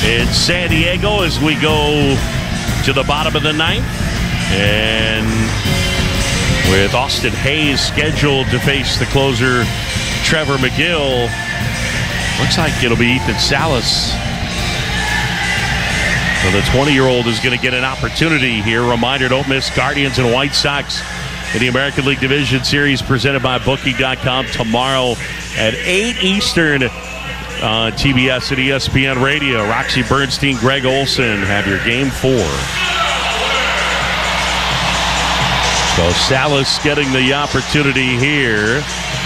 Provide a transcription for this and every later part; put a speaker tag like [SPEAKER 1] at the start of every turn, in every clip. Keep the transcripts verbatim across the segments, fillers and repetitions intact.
[SPEAKER 1] in San Diego as we go to the bottom of the ninth. And with Austin Hayes scheduled to face the closer, Trevor McGill, looks like it'll be Ethan Salas. So the twenty-year-old is going to get an opportunity here. Reminder, don't miss Guardians and White Sox in the American League Division Series presented by Booking dot com tomorrow at eight Eastern on T B S and E S P N Radio. Roxy Bernstein, Greg Olson have your game four. So Salas getting the opportunity here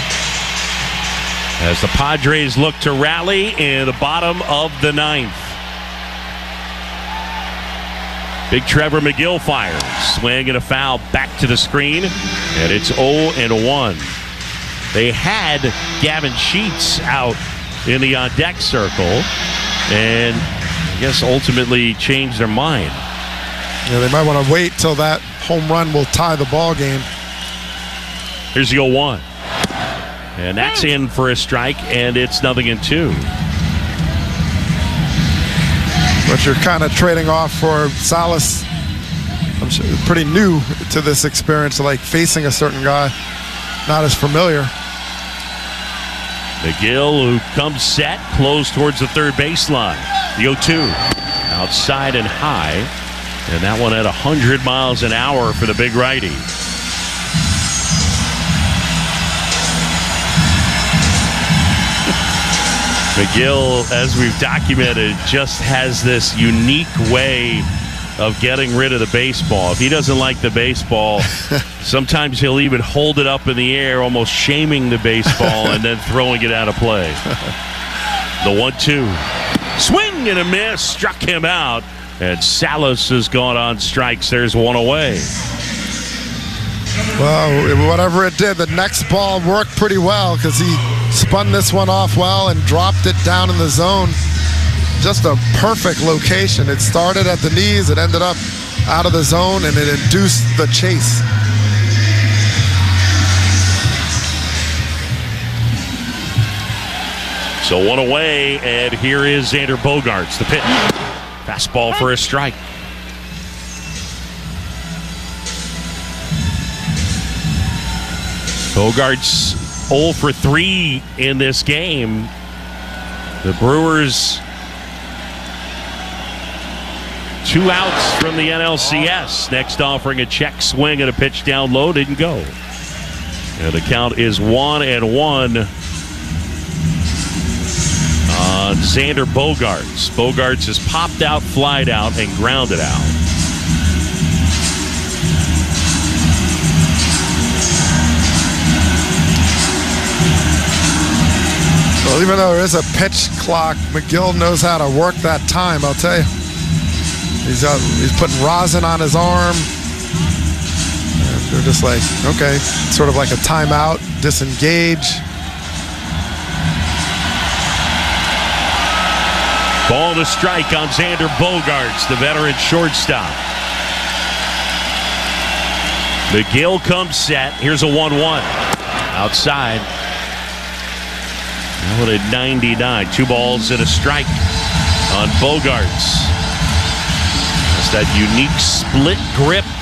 [SPEAKER 1] as the Padres look to rally in the bottom of the ninth. Big Trevor McGill fires. Swing and a foul back to the screen. And it's oh and one. They had Gavin Sheets out in the on-deck circle. And I guess ultimately changed their mind.
[SPEAKER 2] Yeah, they might want to wait till that home run will tie the ball game.
[SPEAKER 1] Here's the oh one. And that's in for a strike, and it's nothing in two.
[SPEAKER 2] But you're kind of trading off for Salas. I'm sure pretty new to this experience, like facing a certain guy, not as familiar.
[SPEAKER 1] McGill, who comes set, close towards the third baseline. The oh two, outside and high, and that one at one hundred miles an hour for the big righty. McGill, as we've documented, just has this unique way of getting rid of the baseball. If he doesn't like the baseball, sometimes he'll even hold it up in the air, almost shaming the baseball and then throwing it out of play. The one two. Swing and a miss. Struck him out. And Salas has gone on strikes. There's one away.
[SPEAKER 2] Well, whatever it did, the next ball worked pretty well because he spun this one off well and dropped it down in the zone. Just a perfect location. It started at the knees, it ended up out of the zone, and it induced the chase.
[SPEAKER 1] So one away, and here is Xander Bogaerts, the pitch. Fastball for a strike. Bogaerts oh for three in this game. The Brewers two outs from the N L C S. Next offering a check swing and a pitch down low. Didn't go. And the count is one and one on Xander Bogaerts. Bogaerts has popped out, flied out, and grounded out.
[SPEAKER 2] Well, even though there is a pitch clock, McGill knows how to work that time, I'll tell you. He's, uh, he's putting rosin on his arm. And they're just like, okay, sort of like a timeout, disengage.
[SPEAKER 1] Ball to strike on Xander Bogaerts, the veteran shortstop. McGill comes set. Here's a one one. Outside. Now at ninety-nine. Two balls and a strike on Bogaerts. That's that unique split grip